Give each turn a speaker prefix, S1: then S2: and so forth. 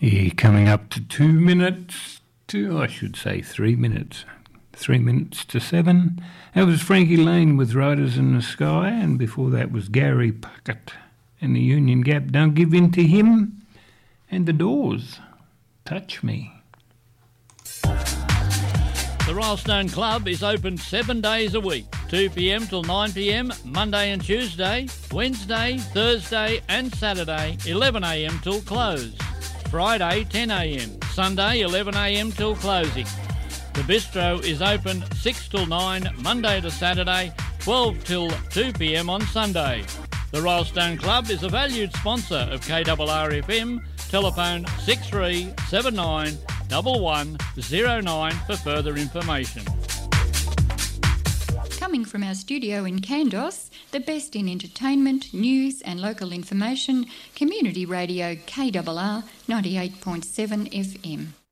S1: Yeah, coming up to 2 minutes to, I should say 3 minutes. 3 minutes to 7. That was Frankie Lane with Riders in the Sky, and before that was Gary Puckett and the Union Gap, Don't Give In to Him, and The Doors, Touch Me.
S2: The Rylstone Club is open 7 days a week, 2 p.m. till 9 p.m, Monday and Tuesday, Wednesday, Thursday and Saturday, 11 a.m. till close. Friday, 10 a.m, Sunday, 11 a.m. till closing. The bistro is open 6 till 9, Monday to Saturday, 12 till 2 p.m. on Sunday. The Rylstone Club is a valued sponsor of KRRFM. Telephone 6379 1109 for further information.
S3: Coming from our studio in Kandos, the best in entertainment, news and local information, Community Radio KRR 98.7 FM.